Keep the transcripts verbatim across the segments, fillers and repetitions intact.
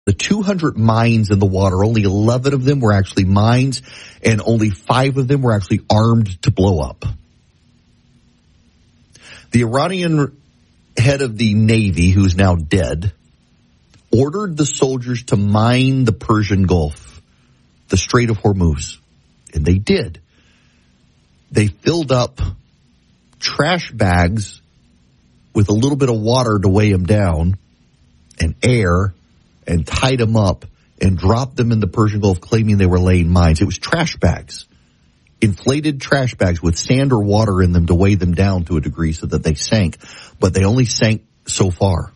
The two hundred mines in the water, only eleven of them were actually mines, and only five of them were actually armed to blow up. The Iranian head of the Navy, who's now dead, ordered the soldiers to mine the Persian Gulf, the Strait of Hormuz, and they did. They filled up trash bags with a little bit of water to weigh them down and air, and tied them up and dropped them in the Persian Gulf, claiming they were laying mines. It was trash bags, inflated trash bags with sand or water in them to weigh them down to a degree so that they sank. But they only sank so far.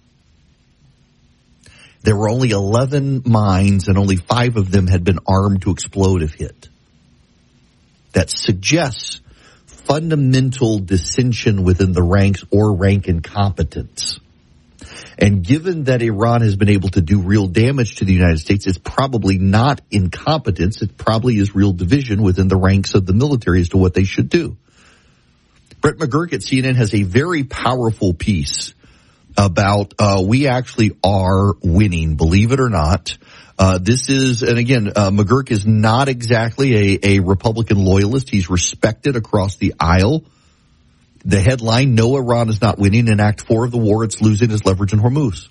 There were only eleven mines, and only five of them had been armed to explode if hit. That suggests fundamental dissension within the ranks or rank incompetence. And given that Iran has been able to do real damage to the United States, it's probably not incompetence. It probably is real division within the ranks of the military as to what they should do. Brett McGurk at C N N has a very powerful piece about uh, we actually are winning, believe it or not. Uh, this is, and again, uh, McGurk is not exactly a, a Republican loyalist. He's respected across the aisle. The headline, no, Iran is not winning. In Act four of the war, it's losing its leverage in Hormuz.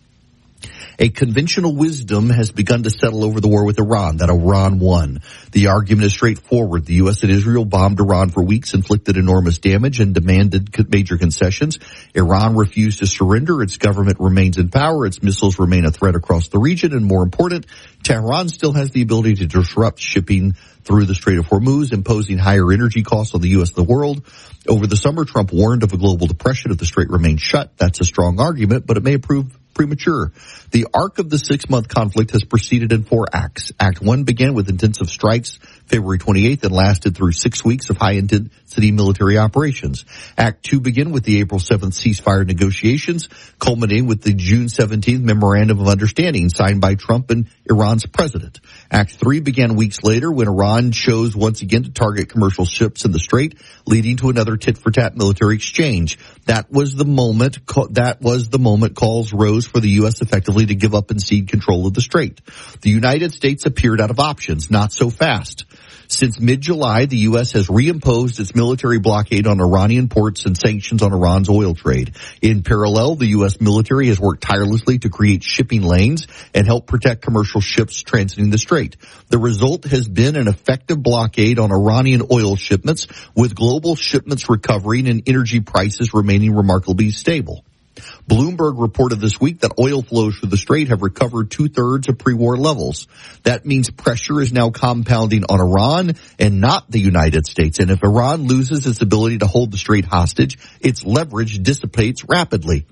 A conventional wisdom has begun to settle over the war with Iran, that Iran won. The argument is straightforward. The U S and Israel bombed Iran for weeks, inflicted enormous damage, and demanded major concessions. Iran refused to surrender. Its government remains in power. Its missiles remain a threat across the region. And more important, Tehran still has the ability to disrupt shipping through the Strait of Hormuz, imposing higher energy costs on the U S and the world. Over the summer, Trump warned of a global depression if the strait remains shut. That's a strong argument, but it may prove premature. The arc of the six-month conflict has proceeded in four acts. Act one began with intensive strikes February twenty-eighth and lasted through six weeks of high-intensity military operations. Act two began with the April seventh ceasefire negotiations, culminating with the June seventeenth Memorandum of Understanding signed by Trump and Iran's president. Act three began weeks later when Iran chose once again to target commercial ships in the strait, leading to another tit-for-tat military exchange. That was the moment, that was the moment calls rose for the U S effectively to give up and cede control of the strait. The United States appeared out of options, not so fast. Since mid-July, the U S has reimposed its military blockade on Iranian ports and sanctions on Iran's oil trade. In parallel, the U S military has worked tirelessly to create shipping lanes and help protect commercial ships transiting the strait. The result has been an effective blockade on Iranian oil shipments, with global shipments recovering and energy prices remaining remarkably stable. Bloomberg reported this week that oil flows through the strait have recovered two-thirds of pre-war levels. That means pressure is now compounding on Iran and not the United States. And if Iran loses its ability to hold the strait hostage, its leverage dissipates rapidly.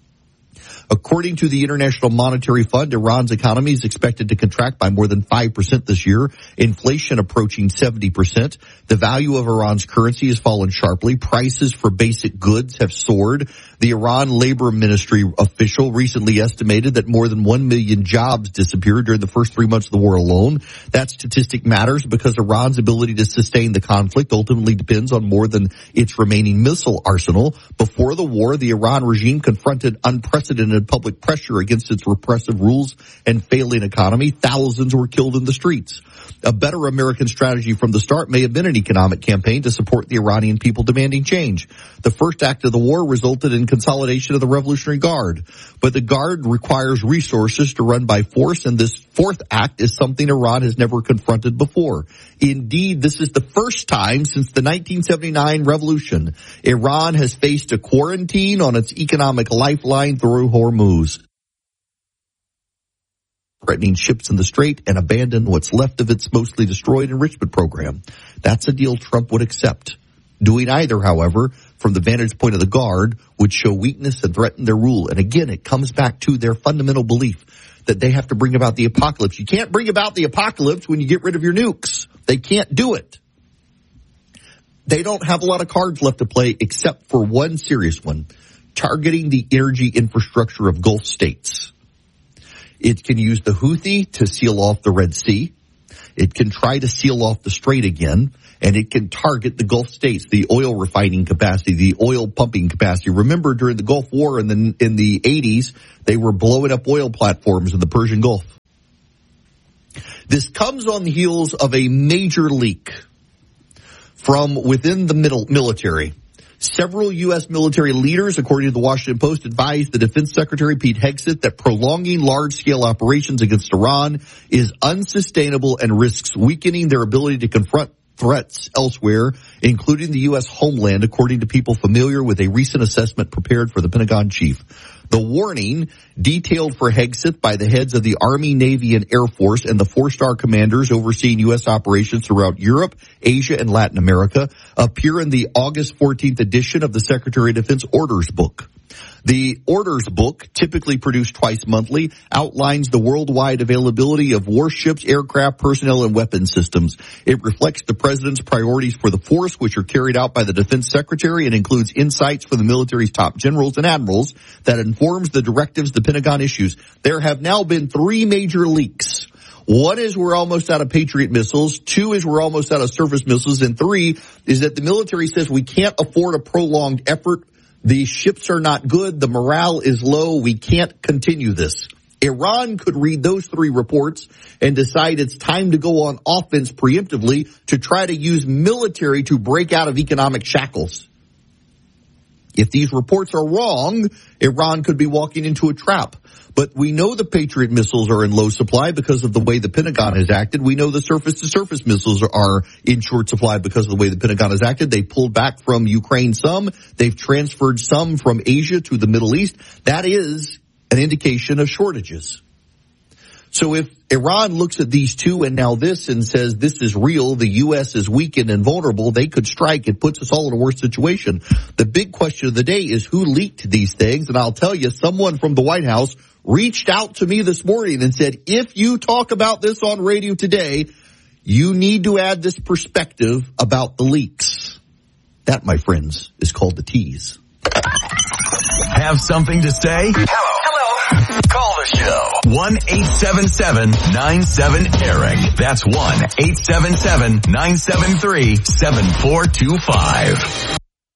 According to the International Monetary Fund, Iran's economy is expected to contract by more than five percent this year, inflation approaching seventy percent. The value of Iran's currency has fallen sharply. Prices for basic goods have soared. The Iran Labor Ministry official recently estimated that more than one million jobs disappeared during the first three months of the war alone. That statistic matters because Iran's ability to sustain the conflict ultimately depends on more than its remaining missile arsenal. Before the war, the Iran regime confronted unprecedented public pressure against its repressive rules and failing economy. Thousands were killed in the streets. A better American strategy from the start may have been an economic campaign to support the Iranian people demanding change. The first act of the war resulted in consolidation of the Revolutionary Guard, but the Guard requires resources to run by force, and this fourth act is something Iran has never confronted before. Indeed, this is the first time since the nineteen seventy-nine revolution Iran has faced a quarantine on its economic lifeline through Hormuz, threatening ships in the strait and abandon what's left of its mostly destroyed enrichment program. That's a deal Trump would accept. Doing either, however, from the vantage point of the Guard, would show weakness and threaten their rule. And again, it comes back to their fundamental belief that they have to bring about the apocalypse. You can't bring about the apocalypse when you get rid of your nukes. They can't do it. They don't have a lot of cards left to play except for one serious one, targeting the energy infrastructure of Gulf states. It can use the Houthi to seal off the Red Sea. It can try to seal off the strait again. and it can target the Gulf states, the oil refining capacity, the oil pumping capacity. Remember, during the Gulf War in the in the eighties, they were blowing up oil platforms in the Persian Gulf. This comes on the heels of a major leak from within the middle military. Several U S military leaders, according to the Washington Post, advised the Defense Secretary Pete Hegseth that prolonging large-scale operations against Iran is unsustainable and risks weakening their ability to confront threats elsewhere, including the U S homeland, according to people familiar with a recent assessment prepared for the Pentagon chief. The warning, detailed for Hegseth by the heads of the Army, Navy, and Air Force and the four-star commanders overseeing U S operations throughout Europe, Asia, and Latin America, appear in the August fourteenth edition of the Secretary of Defense Orders Book. The Orders Book, typically produced twice monthly, outlines the worldwide availability of warships, aircraft, personnel, and weapon systems. It reflects the President's priorities for the force, which are carried out by the Defense Secretary, and includes insights from the military's top generals and admirals that informs the directives the Pentagon issues. There have now been three major leaks. One is we're almost out of Patriot missiles. Two is we're almost out of surface missiles. And three is that the military says we can't afford a prolonged effort. The ships are not good. The morale is low. We can't continue this. Iran could read those three reports and decide it's time to go on offense preemptively to try to use military to break out of economic shackles. If these reports are wrong, Iran could be walking into a trap. But we know the Patriot missiles are in low supply because of the way the Pentagon has acted. We know the surface-to-surface missiles are in short supply because of the way the Pentagon has acted. They pulled back from Ukraine some. They've transferred some from Asia to the Middle East. That is an indication of shortages. So if Iran looks at these two and now this and says this is real, the U S is weakened and vulnerable, they could strike. It puts us all in a worse situation. The big question of the day is who leaked these things? And I'll tell you, someone from the White House reached out to me this morning and said, if you talk about this on radio today, you need to add this perspective about the leaks. That, my friends, is called the tease. Have something to say? Hello. Hello. Call the show. one eight seven seven nine seven Eric. That's one eight seven seven nine seven three seven four two five.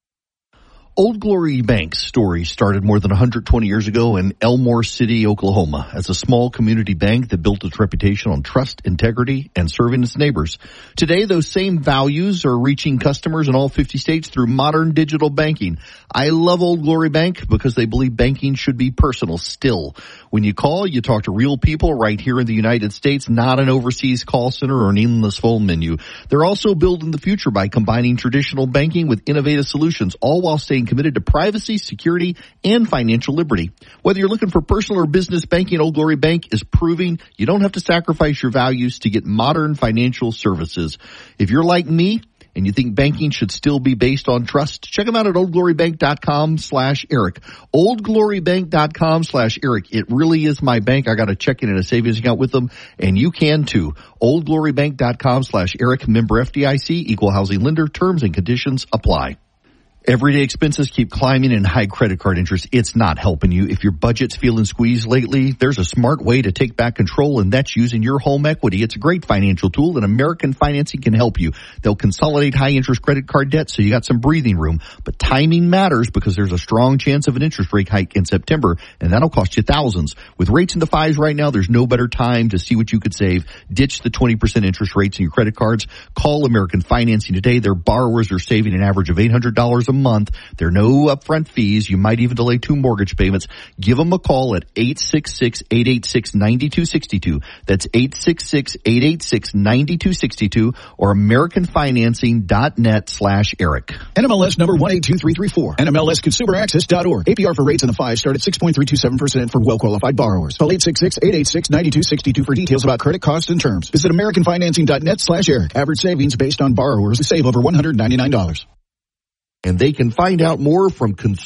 Old Glory Bank's story started more than one hundred twenty years ago in Elmore City, Oklahoma, as a small community bank that built its reputation on trust, integrity, and serving its neighbors. Today, those same values are reaching customers in all fifty states through modern digital banking. I love Old Glory Bank because they believe banking should be personal still. When you call, you talk to real people right here in the United States, not an overseas call center or an endless phone menu. They're also building the future by combining traditional banking with innovative solutions, all while staying committed to privacy, security, and financial liberty. Whether you're looking for personal or business banking, Old Glory Bank is proving you don't have to sacrifice your values to get modern financial services. If you're like me and you think banking should still be based on trust, check them out at oldglorybank.com slash Eric. oldglorybank.com slash Eric. It really is my bank. I got a checking and a savings account with them, and you can too. oldglorybank.com slash Eric. Member F D I C, equal housing lender. Terms and conditions apply. Everyday expenses keep climbing and high credit card interest. It's not helping you. If your budget's feeling squeezed lately, there's a smart way to take back control, and that's using your home equity. It's a great financial tool, and American Financing can help you. They'll consolidate high-interest credit card debt so you got some breathing room. But timing matters because there's a strong chance of an interest rate hike in September, and that'll cost you thousands. With rates in the fives right now, there's no better time to see what you could save. Ditch the twenty percent interest rates in your credit cards. Call American Financing today. Their borrowers are saving an average of eight hundred dollars a month. There are no upfront fees. You might even delay two mortgage payments. Give them a call at eight six six, eight eight six, nine two six two. That's eight six six, eight eight six, nine two six two or americanfinancing.net slash Eric. N M L S number one eight two three three four. N M L S consumer access dot org. A P R for rates in the five start at six point three two seven percent for well-qualified borrowers. Call eight six six, eight eight six, nine two six two for details about credit costs and terms. Visit americanfinancing.net slash Eric. Average savings based on borrowers to save over one hundred ninety-nine dollars. And they can find out more from consumer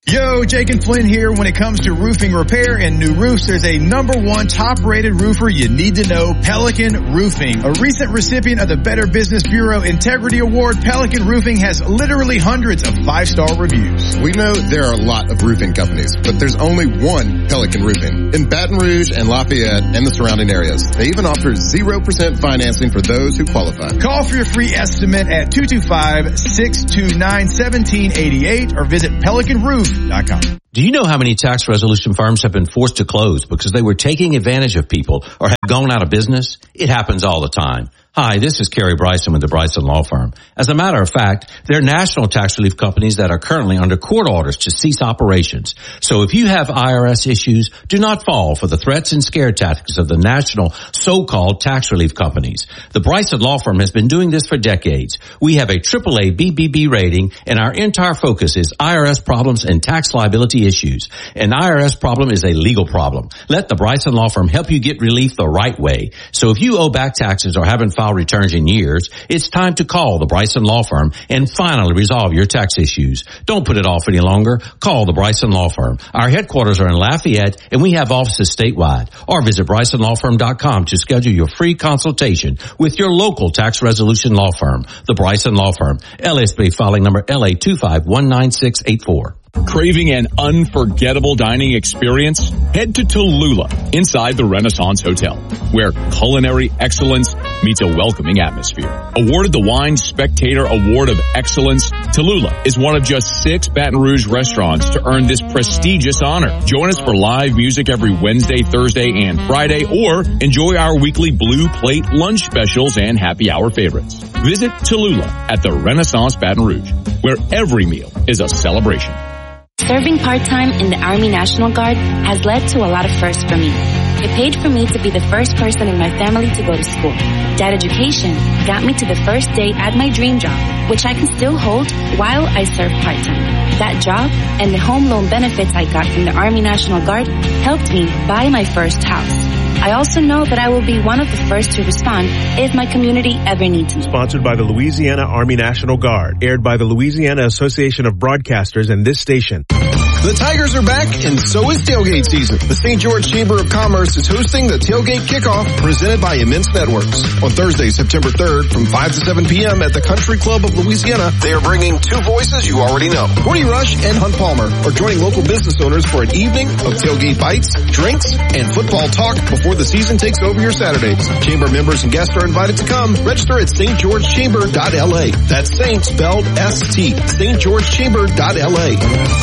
Yo, Jake and Flynn here. When it comes to roofing repair and new roofs, there's a number one top-rated roofer you need to know, Pelican Roofing. A recent recipient of the Better Business Bureau Integrity Award, Pelican Roofing has literally hundreds of five-star reviews. We know there are a lot of roofing companies, but there's only one Pelican Roofing in Baton Rouge and Lafayette and the surrounding areas. They even offer zero percent financing for those who qualify. Call for your free estimate at two two five, six two nine, one seven eight eight or visit pelican roof dot com. Do you know how many tax resolution firms have been forced to close because they were taking advantage of people or have gone out of business? It happens all the time. Hi, this is Kerry Bryson with the Bryson Law Firm. As a matter of fact, there are national tax relief companies that are currently under court orders to cease operations. So if you have I R S issues, do not fall for the threats and scare tactics of the national so-called tax relief companies. The Bryson Law Firm has been doing this for decades. We have a triple A B B B rating, and our entire focus is I R S problems and tax liability issues. An I R S problem is a legal problem. Let the Bryson Law Firm help you get relief the right way. So if you owe back taxes or haven't filed returns in years, it's time to call the Bryson Law Firm and finally resolve your tax issues. Don't put it off any longer. Call the Bryson Law Firm. Our headquarters are in Lafayette, and we have offices statewide. Or visit bryson law firm dot com to schedule your free consultation with your local tax resolution law firm. The Bryson Law Firm. L S B filing number L A two five one nine six eight four. Craving an unforgettable dining experience? Head to Tallulah inside the Renaissance Hotel, where culinary excellence meets a welcoming atmosphere. Awarded the Wine Spectator Award of Excellence, Tallulah is one of just six Baton Rouge restaurants to earn this prestigious honor. Join us for live music every Wednesday, Thursday, and Friday, or enjoy our weekly Blue Plate lunch specials and happy hour favorites. Visit Tallulah at the Renaissance Baton Rouge, where every meal is a celebration. Serving part-time in the Army National Guard has led to a lot of firsts for me. It paid for me to be the first person in my family to go to school. That education got me to the first day at my dream job, which I can still hold while I serve part-time. That job and the home loan benefits I got from the Army National Guard helped me buy my first house. I also know that I will be one of the first to respond if my community ever needs me. Sponsored by the Louisiana Army National Guard. Aired by the Louisiana Association of Broadcasters and this station. The Tigers are back, and so is tailgate season. The Saint George Chamber of Commerce is hosting the Tailgate Kickoff presented by Immense Networks. On Thursday, September third, from five to seven p.m. at the Country Club of Louisiana, they are bringing two voices you already know. Woody Rush and Hunt Palmer are joining local business owners for an evening of tailgate bites, drinks, and football talk before the season takes over your Saturdays. Chamber members and guests are invited to come. Register at st george chamber dot l a. That's Saint spelled S T. st george chamber dot l a.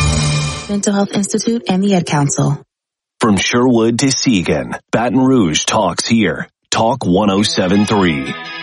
Mental Health Institute and the Ad Council. From Sherwood to Siegen, Baton Rouge talks here. Talk one oh seven point three.